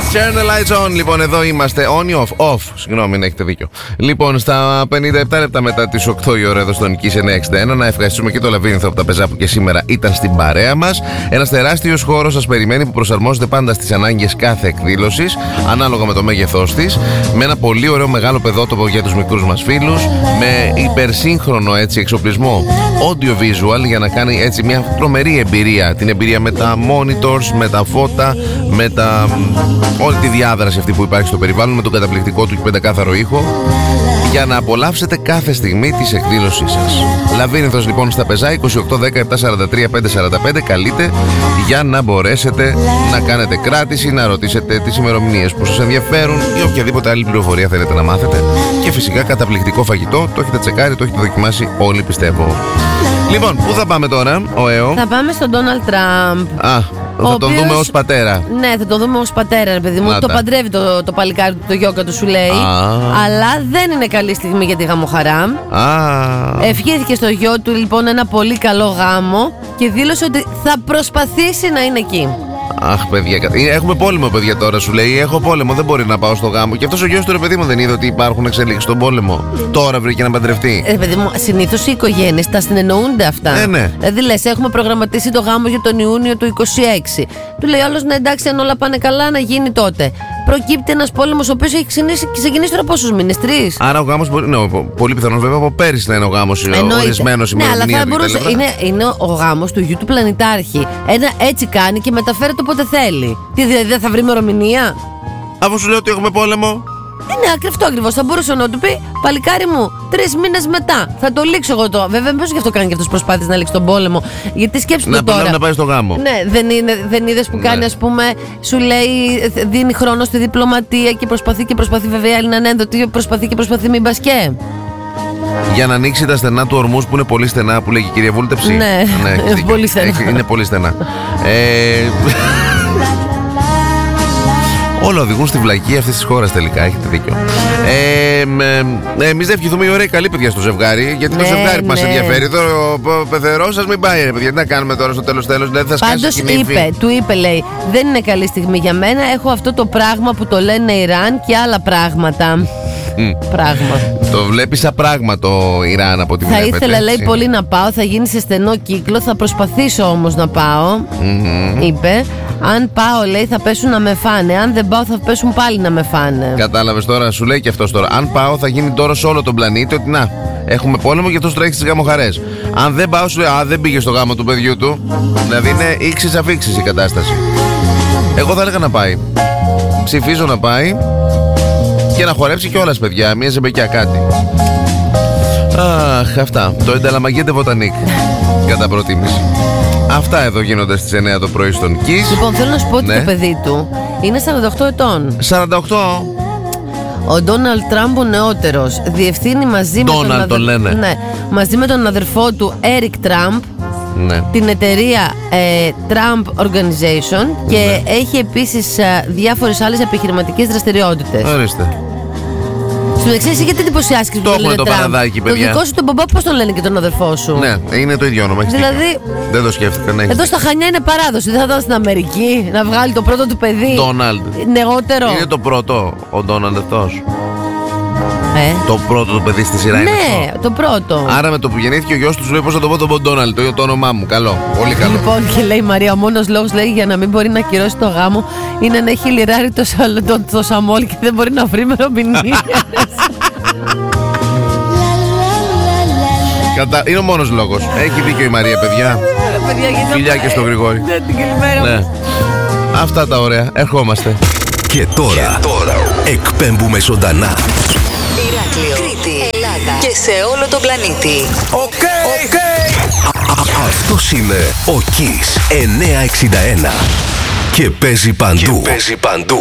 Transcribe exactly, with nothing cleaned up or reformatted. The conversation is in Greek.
Turn the lights on. Λοιπόν, εδώ είμαστε. On ή off? Off. Συγγνώμη, έχετε δίκιο. Λοιπόν, στα πενήντα επτά λεπτά μετά τις οκτώ η ώρα εδώ στον Kiss εννιακόσια εξήντα ένα, να ευχαριστούμε και το Λαβύρινθο από τα Πεζά που και σήμερα ήταν στην παρέα μας. Ένας τεράστιος χώρος σας περιμένει που προσαρμόζεται πάντα στις ανάγκες κάθε εκδήλωσης, ανάλογα με το μέγεθός της. Με ένα πολύ ωραίο μεγάλο παιδότοπο για τους μικρούς μας φίλους. Με υπερσύγχρονο έτσι εξοπλισμό audio-visual για να κάνει έτσι μια τρομερή εμπειρία. Την εμπειρία με τα monitors, με τα φώτα, με τα... όλη τη διάδραση αυτή που υπάρχει στο περιβάλλον, με τον καταπληκτικό του και πεντακάθαρο ήχο, για να απολαύσετε κάθε στιγμή της εκδήλωσής σας. Λαβύρινθος λοιπόν στα Πεζά, είκοσι οκτώ δέκα επτά σαράντα τρία πέντε σαράντα πέντε. Καλείτε για να μπορέσετε να κάνετε κράτηση, να ρωτήσετε τις ημερομηνίες που σας ενδιαφέρουν ή οποιαδήποτε άλλη πληροφορία θέλετε να μάθετε. Και φυσικά καταπληκτικό φαγητό, το έχετε τσεκάρει, το έχετε δοκιμάσει όλοι, πιστεύω. Λοιπόν, πού θα πάμε τώρα, ο ΕΟ? Θα πάμε στον Ντόναλντ Τραμπ. Α, θα οποίος... τον δούμε ως πατέρα. Ναι, θα τον δούμε ως πατέρα, ρε παιδί μου. Άτα. Το παντρεύει το, το παλικάρι του, το γιόκα του, σου λέει. Α. Αλλά δεν είναι καλή στιγμή για τη γαμοχαρά. Α. Ευχήθηκε στο γιο του λοιπόν ένα πολύ καλό γάμο και δήλωσε ότι θα προσπαθήσει να είναι εκεί. Αχ, παιδιά, έχουμε πόλεμο, παιδιά, τώρα σου λέει. Έχω πόλεμο, δεν μπορεί να πάω στο γάμο. Και αυτός ο γιος του, ρε παιδί μου, δεν είδε ότι υπάρχουν εξελίξεις στον πόλεμο? Τώρα βρήκε να παντρευτεί. Ε, παιδί μου, συνήθως οι οικογένειες τα συνεννοούνται αυτά. Ε, ναι. Δηλαδή λες, έχουμε προγραμματίσει το γάμο για τον Ιούνιο του είκοσι έξι. Του λέει όλος, ναι, εντάξει, αν όλα πάνε καλά, να γίνει τότε. Προκύπτει ένας πόλεμος ο οποίος έχει ξεκινήσει τώρα πόσους μήνες, τρεις. Άρα ο γάμος μπορεί. Ναι, πολύ πιθανόν βέβαια από πέρυσι να είναι ο γάμος ορισμένος, ναι, αλλά θα μπορούσε. κτλ. Είναι, είναι ο γάμος του γιου του πλανητάρχη. Ένα έτσι κάνει και μεταφέρεται όποτε θέλει. Τι, δηλαδή δεν θα βρει ημερομηνία? Αφού σου λέω ότι έχουμε πόλεμο. Είναι ακριβώς, ακριβώς. Θα μπορούσε να του πει, παλικάρι μου, τρεις μήνες μετά θα το λήξω εγώ το. Βέβαια, μήπως γι' αυτό κάνει και αυτός προσπάθειες να λήξει τον πόλεμο. Γιατί σκέψου το τώρα. Να πάει στο γάμο. Ναι, δεν, είναι, δεν είδες που κάνει, ναι. Ας πούμε, σου λέει, δίνει χρόνο στη διπλωματία και προσπαθεί και προσπαθεί. Βέβαια, η άλλη είναι ανένδοτη, προσπαθεί και προσπαθεί, μην πας και. Για να ανοίξει τα στενά του ορμούς που είναι πολύ στενά, που λέγει η κυρία Βούλτεψη. Ναι, ναι, είναι πολύ στενά. Είναι πολύ στενά. ε... Όλα οδηγούν στη βλακεία αυτής της χώρας τελικά, έχετε δίκιο. Ε, ε, εμείς δεν ευχηθούμε η ωραία καλή, παιδιά, στο ζευγάρι. Γιατί ναι, το ζευγάρι ναι. που μας ενδιαφέρει. Εδώ ο πεθερός σας μην πάει, ρε παιδιά. Τι να κάνουμε τώρα στο τέλος τέλος? Δηλαδή θα σκάσει σκηνή. Πάντως είπε, του είπε, λέει, δεν είναι καλή στιγμή για μένα. Έχω αυτό το πράγμα που το λένε Ιράν και άλλα πράγματα. Mm. Πράγμα. Το βλέπει σαν πράγμα το Ιράν από τη Θα βλέπετε, ήθελα, έτσι. Λέει, πολύ να πάω. Θα γίνει σε στενό κύκλο. Θα προσπαθήσω όμως να πάω. Mm-hmm. Είπε. Αν πάω, λέει, θα πέσουν να με φάνε. Αν δεν πάω, θα πέσουν πάλι να με φάνε. Κατάλαβες τώρα, σου λέει και αυτός τώρα. Αν πάω, θα γίνει τώρα σε όλο τον πλανήτη ότι να, έχουμε πόλεμο και αυτός τρέχει στις γαμοχαρές. Αν δεν πάω, σου λέει, α, δεν πήγε στο γάμο του παιδιού του. Δηλαδή είναι ήξης αφήξης η κατάσταση. Εγώ θα έλεγα να πάει. Ψηφίζω να πάει. Και να χορέψει κιόλας, παιδιά, μια ζεμπεκιά κάτι. Αχ, αυτά. Το Ενταλαμαγκέντε Βοτανίκ. Κατά προτίμηση. Αυτά εδώ γίνονται στις εννιά το πρωί στον Kiss. Λοιπόν, θέλω να σου πω ότι ναι. Το παιδί του είναι σαράντα οκτώ ετών. σαράντα οκτώ. Ο Ντόναλντ Τραμπ ο νεότερος διευθύνει μαζί με, τον αδερ... λένε. Ναι, μαζί με τον αδερφό του Έρικ Τραμπ, ναι. Την εταιρεία ε, Trump Organization, και ναι. Έχει επίσης ε, διάφορες άλλες επιχειρηματικές δραστηριότητες. Ορίστε. Στον εξής, γιατί εντυπωσιάστηκες που το το λένε το παραδάκι, παιδιά. Το δικό σου τον μπαμπά, πώς τον λένε και τον αδερφό σου? Ναι, είναι το ίδιο όνομα. Δηλαδή, δεν το σκέφτηκα. Ναι, εδώ στα Χανιά είναι παράδοση. Δεν θα ήταν στην Αμερική να βγάλει το πρώτο του παιδί? Ντόναλντ. Νεότερο. Είναι το πρώτο ο Ντόναλντ αυτός. Ε? Το πρώτο του παιδί στη σειρά, ναι, είναι αυτό. Ναι, το πρώτο. Άρα με το που γεννήθηκε ο γιος του σου λέει, πώς θα το πω, τον Ντόναλντ, το, το όνομά μου. Καλό, πολύ καλό. Λοιπόν, και λέει η Μαρία, ο μόνος λόγος, λέει, για να μην μπορεί να ακυρώσει το γάμο είναι να έχει λιράρει το, το, το σαμόλ και δεν μπορεί να βρει ημερομηνίες. Κατα... Είναι ο μόνος λόγος. Έχει δίκιο η Μαρία, παιδιά. Φιλιά και στο Γρηγόρη. Ναι. Αυτά τα ωραία. Ερχόμαστε. Και τώρα, και τώρα εκπέμπουμε ζωντανά. Ηράκλειο, Κρήτη, Ελλάδα και σε όλο τον πλανήτη. Οκ, okay, οκ. Okay. Αυτός είναι ο Kiss εννιακόσια εξήντα ένα και παίζει παντού. Και παίζει παντού.